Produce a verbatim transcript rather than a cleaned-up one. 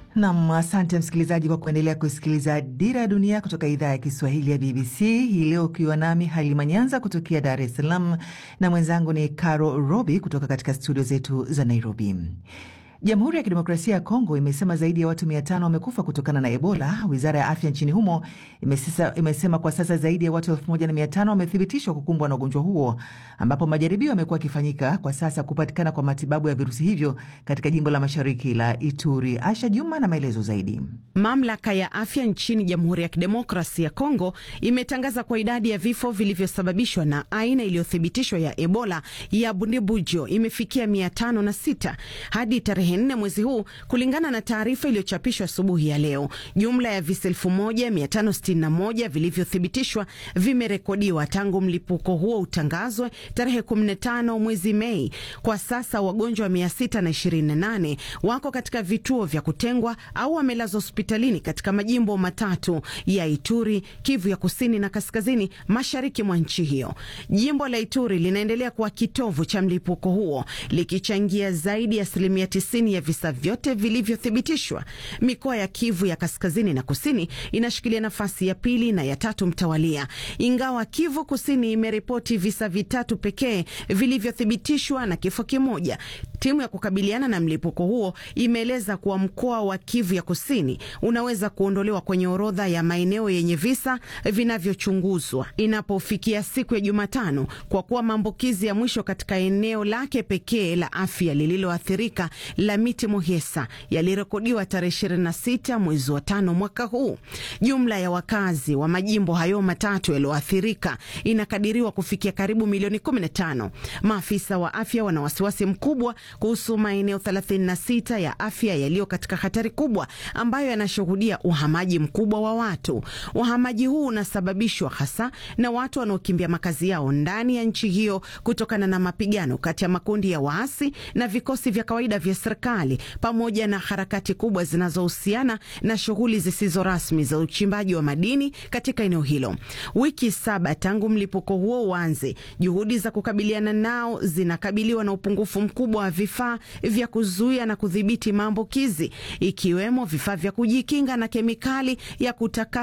Nam, asante msikilizaji kwa kuendelea kusikiliza Dira ya Dunia kutoka idhaa ya Kiswahili ya B B C. Hii leo ukiwa nami Halima Nyanza kutokea Dar es Salaam na mwenzangu ni Caro Robi kutoka katika studio zetu za Nairobi. Jamhuri ya Kidemokrasia ya Kongo imesema zaidi ya watu mia tano wamekufa kutokana na Ebola. Wizara ya afya nchini humo imesisa, imesema kwa sasa zaidi ya watu elfu moja na mia tano wamethibitishwa kukumbwa na ugonjwa huo, ambapo majaribio yamekuwa yakifanyika kwa sasa kupatikana kwa matibabu ya virusi hivyo katika jimbo la mashariki la Ituri. Asha Juma na maelezo zaidi. Mamlaka ya afya nchini Jamhuri ya Kidemokrasia ya Kongo imetangaza kwa idadi ya vifo vilivyosababishwa na aina iliyothibitishwa ya Ebola ya Bundibugyo imefikia mia tano na sita hadi tarehe nne mwezi huu, kulingana na taarifa iliyochapishwa asubuhi ya leo. Jumla ya visa elfu moja mia tano sitini na moja vilivyothibitishwa vimerekodiwa tangu mlipuko huo utangazwe tarehe kumi na tano mwezi Mei. Kwa sasa wagonjwa mia sita na ishirini na nane wako katika vituo vya kutengwa au wamelazwa hospitalini katika majimbo matatu ya Ituri, Kivu ya kusini na kaskazini mashariki mwa nchi hiyo. Jimbo la Ituri linaendelea kuwa kitovu cha mlipuko huo, likichangia zaidi ya asilimia tisini ya visa vyote vilivyothibitishwa. Mikoa ya Kivu ya kaskazini na kusini inashikilia nafasi ya pili na ya tatu mtawalia, ingawa Kivu kusini imeripoti visa vitatu pekee vilivyothibitishwa na kifo kimoja. Timu ya kukabiliana na mlipuko huo imeeleza kuwa mkoa wa Kivu ya kusini unaweza kuondolewa kwenye orodha ya maeneo yenye visa vinavyochunguzwa inapofikia siku ya Jumatano, kwa kuwa maambukizi ya mwisho katika eneo lake pekee la afya lililoathirika la Miti Muhesa yalirekodiwa tarehe ishirini na sita mwezi wa tano mwaka huu. Jumla ya wakazi wa majimbo hayo matatu yaliyoathirika inakadiriwa kufikia karibu milioni kumi na tano. Maafisa wa afya wana wasiwasi mkubwa kuhusu maeneo thelathini na sita ya afya yaliyo katika hatari kubwa, ambayo yanashuhudia uhamaji mkubwa wa watu. Uhamaji huu unasababishwa hasa na watu wanaokimbia makazi yao ndani ya nchi hiyo kutokana na mapigano kati ya makundi ya waasi na vikosi vya kawaida vya serikali, pamoja na harakati kubwa zinazohusiana na shughuli zisizo rasmi za uchimbaji wa madini katika eneo hilo. Wiki saba tangu mlipuko huo uanze, juhudi za kukabiliana nao zinakabiliwa na upungufu mkubwa wa vifaa vya kuzuia na kudhibiti maambukizi, ikiwemo vifaa vya kujikinga na kemikali ya kutaka